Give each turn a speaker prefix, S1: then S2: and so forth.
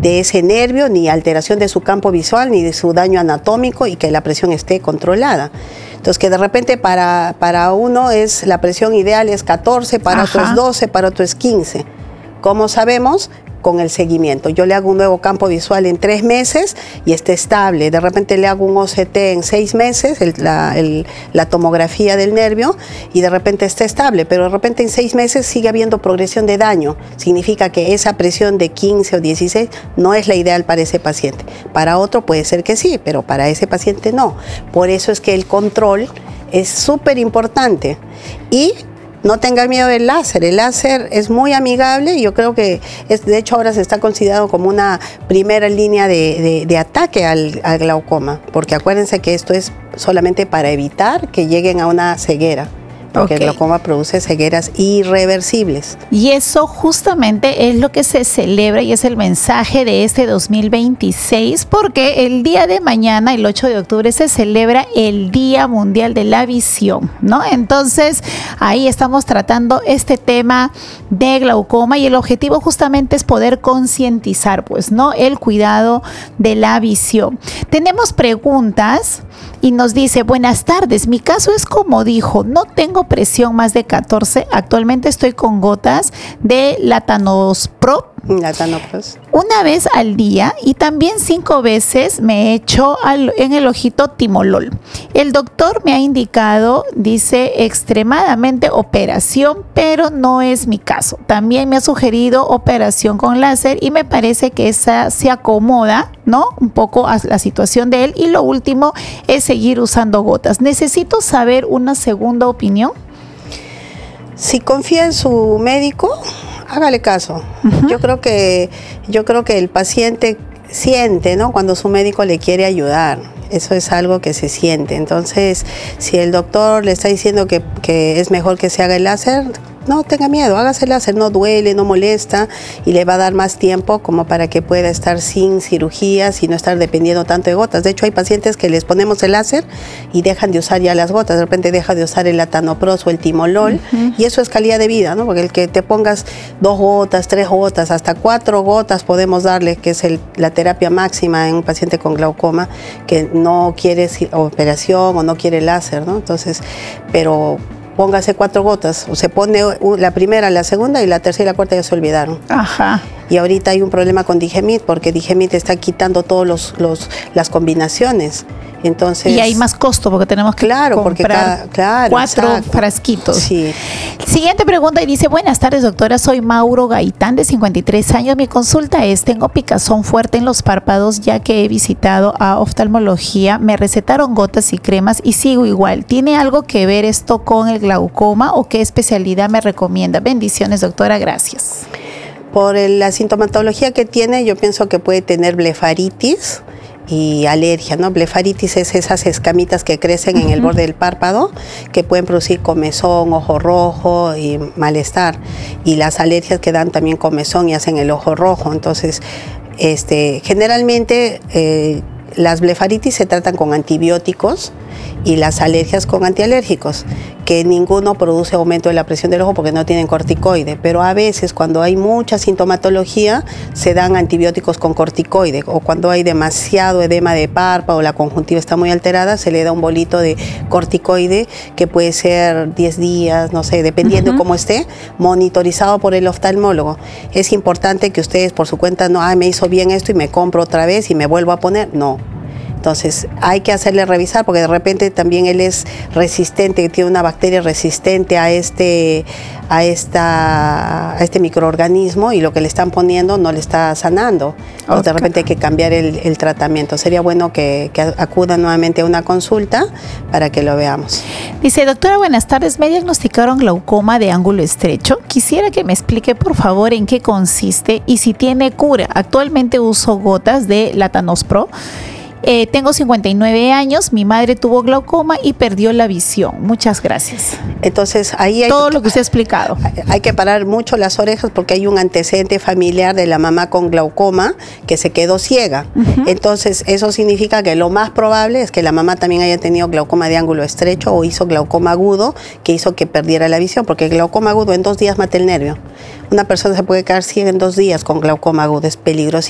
S1: de ese nervio, ni alteración de su campo visual, ni de su daño anatómico, y que la presión esté controlada. Entonces, que de repente para uno la presión ideal es 14, para otro es 12, para otro es 15. ¿Cómo sabemos? Con el seguimiento. Yo le hago un nuevo campo visual en 3 meses y está estable. De repente le hago un OCT en 6 meses, la tomografía del nervio, y de repente está estable, pero de repente en 6 meses sigue habiendo progresión de daño. Significa que esa presión de 15 o 16 no es la ideal para ese paciente. Para otro puede ser que sí, pero para ese paciente no. Por eso es que el control es súper importante. Y no tengan miedo del láser. El láser es muy amigable y yo creo que de hecho ahora se está considerado como una primera línea de ataque al glaucoma, porque acuérdense que esto es solamente para evitar que lleguen a una ceguera. Porque el glaucoma produce cegueras irreversibles.
S2: Y eso justamente es lo que se celebra y es el mensaje de este 2026, porque el día de mañana, el 8 de octubre, se celebra el Día Mundial de la Visión, ¿no? Entonces, ahí estamos tratando este tema de glaucoma y el objetivo justamente es poder concientizar, pues, ¿no? El cuidado de la visión. Tenemos preguntas y nos dice: buenas tardes, mi caso es como dijo, no tengo presión más de 14, actualmente estoy con gotas de Latanospro. Una vez al día y también 5 veces me he hecho en el ojito timolol. El doctor me ha indicado, dice, extremadamente operación, pero no es mi caso. También me ha sugerido operación con láser y me parece que esa se acomoda, ¿no? Un poco a la situación de él. Y lo último es seguir usando gotas. ¿Necesito saber una segunda opinión?
S1: Si confía en su médico, hágale caso. Yo creo que el paciente siente, ¿no?, cuando su médico le quiere ayudar. Eso es algo que se siente. Entonces, si el doctor le está diciendo que es mejor que se haga el láser, no tenga miedo, hágase el láser, no duele, no molesta y le va a dar más tiempo como para que pueda estar sin cirugías y no estar dependiendo tanto de gotas. De hecho, hay pacientes que les ponemos el láser y dejan de usar ya las gotas, de repente deja de usar el Latanopros o el Timolol, y eso es calidad de vida, ¿no? Porque el que te pongas 2 gotas, 3 gotas, hasta 4 gotas podemos darle, que es la terapia máxima en un paciente con glaucoma que no quiere operación o no quiere láser, ¿no? Entonces, pero póngase 4 gotas, o se pone la primera, la segunda y la tercera y la cuarta ya se olvidaron. Y ahorita hay un problema con Digemit, porque Digemit está quitando todos las combinaciones. Entonces,
S2: y hay más costo porque tenemos que comprar 4 frasquitos.
S1: Sí.
S2: Siguiente pregunta y dice: buenas tardes, doctora, soy Mauro Gaitán, de 53 años. Mi consulta es: tengo picazón fuerte en los párpados, ya que he visitado a oftalmología, me recetaron gotas y cremas y sigo igual. ¿Tiene algo que ver esto con el glaucoma o qué especialidad me recomienda? Bendiciones, doctora, gracias.
S1: Por la sintomatología que tiene, yo pienso que puede tener blefaritis y alergia, ¿no? Blefaritis es esas escamitas que crecen en el borde del párpado que pueden producir comezón, ojo rojo y malestar. Y las alergias que dan también comezón y hacen el ojo rojo. Entonces, generalmente las blefaritis se tratan con antibióticos y las alergias con antialérgicos, que ninguno produce aumento de la presión del ojo porque no tienen corticoide, pero a veces cuando hay mucha sintomatología se dan antibióticos con corticoide, o cuando hay demasiado edema de párpado o la conjuntiva está muy alterada, se le da un bolito de corticoide que puede ser 10 días, no sé, dependiendo cómo esté, monitorizado por el oftalmólogo. Es importante que ustedes por su cuenta no, me hizo bien esto y me compro otra vez y me vuelvo a poner, no. Entonces hay que hacerle revisar porque de repente también él es resistente, tiene una bacteria resistente a este microorganismo y lo que le están poniendo no le está sanando. Entonces de repente hay que cambiar el tratamiento. Sería bueno que acuda nuevamente a una consulta para que lo veamos.
S2: Dice: doctora, buenas tardes, me diagnosticaron glaucoma de ángulo estrecho. Quisiera que me explique por favor en qué consiste y si tiene cura. Actualmente uso gotas de Latanospro. Tengo 59 años, mi madre tuvo glaucoma y perdió la visión. Muchas gracias.
S1: Entonces, ahí hay
S2: todo lo que usted ha explicado.
S1: Hay que parar mucho las orejas porque hay un antecedente familiar de la mamá con glaucoma que se quedó ciega. Entonces, eso significa que lo más probable es que la mamá también haya tenido glaucoma de ángulo estrecho o hizo glaucoma agudo que hizo que perdiera la visión, porque el glaucoma agudo en 2 días mata el nervio. Una persona se puede quedar ciega en 2 días con glaucoma agudo, es peligroso.